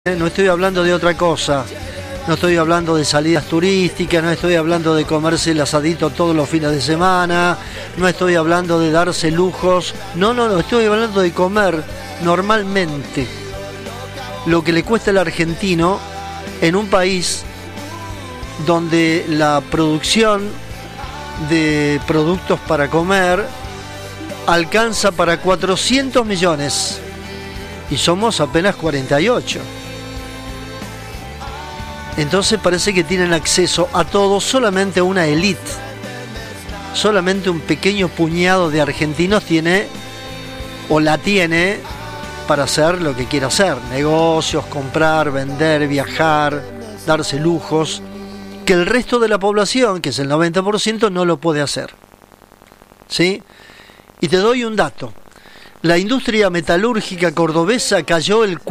No estoy hablando de otra cosa, no estoy hablando de salidas turísticas, no estoy hablando de comerse el asadito todos los fines de semana, no estoy hablando de darse lujos, no, estoy hablando de comer normalmente lo que le cuesta al argentino en un país donde la producción de productos para comer alcanza para 400 millones y somos apenas 48. Entonces parece que tienen acceso a todo solamente una élite. Solamente un pequeño puñado de argentinos tiene o la tiene para hacer lo que quiera hacer. Negocios, comprar, vender, viajar, darse lujos. Que el resto de la población, que es el 90%, no lo puede hacer. ¿Sí? Y te doy un dato. La industria metalúrgica cordobesa cayó el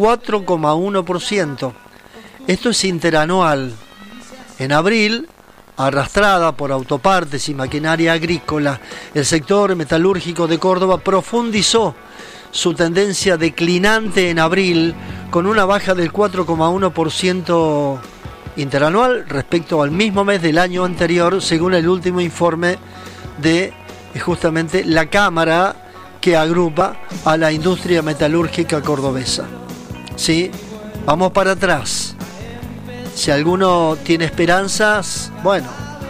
4,1%. Esto es interanual. En abril, arrastrada por autopartes y maquinaria agrícola, el sector metalúrgico de Córdoba profundizó su tendencia declinante en abril con una baja del 4,1% interanual respecto al mismo mes del año anterior, según el último informe de justamente la Cámara que agrupa a la industria metalúrgica cordobesa. ¿Sí? Vamos para atrás. Si alguno tiene esperanzas, bueno,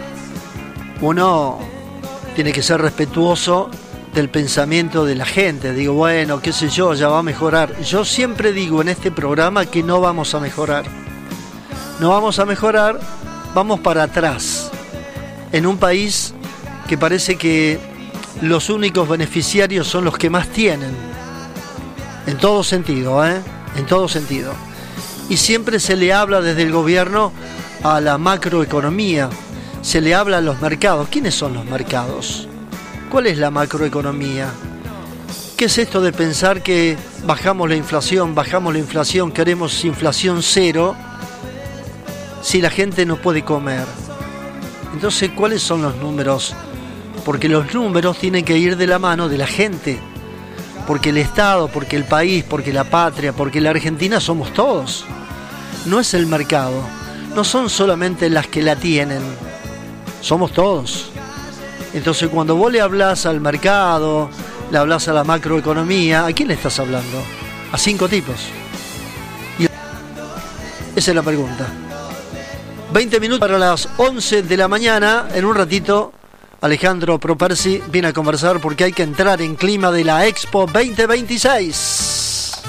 uno tiene que ser respetuoso del pensamiento de la gente. Digo, bueno, qué sé yo, ya va a mejorar. Yo siempre digo en este programa que no vamos a mejorar. No vamos a mejorar, vamos para atrás. En un país que parece que los únicos beneficiarios son los que más tienen. En todo sentido, En todo sentido. Y siempre se le habla desde el gobierno a la macroeconomía, se le habla a los mercados. ¿Quiénes son los mercados? ¿Cuál es la macroeconomía? ¿Qué es esto de pensar que bajamos la inflación, queremos inflación cero, si la gente no puede comer? Entonces, ¿cuáles son los números? Porque los números tienen que ir de la mano de la gente, porque el Estado, porque el país, porque la patria, porque la Argentina somos todos. No es el mercado, no son solamente las que la tienen, somos todos. Entonces cuando vos le hablas al mercado, le hablas a la macroeconomía, ¿a quién le estás hablando? A 5 tipos. Y esa es la pregunta. 20 minutos para las 11 de la mañana, en un ratito Alejandro Propersi viene a conversar porque hay que entrar en clima de la Expo 2026.